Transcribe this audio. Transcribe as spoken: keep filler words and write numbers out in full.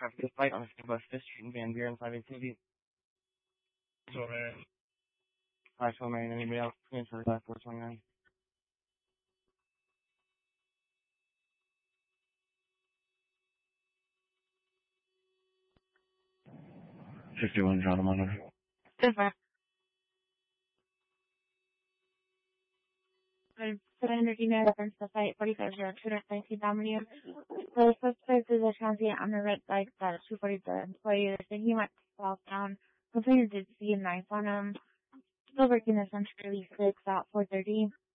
traffic this light on the same bus fifth Street in Van Buren, five eight two eight. So, man. five twelve Marion, anybody else? Transfer five four twenty-nine. fifty-one, John Monitor. Different. Put under email reference to site forty-five zero two nineteen W. The suspect is a transient on the red light that two forty the employee. They think he might fall down. Complainant did see a knife on him. Still working the Century six at four thirty.